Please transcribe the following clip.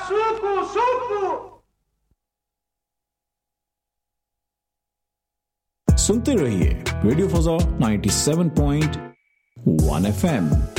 सूकू सूकू। सुनते रहिए radio फजा 97.1 FM।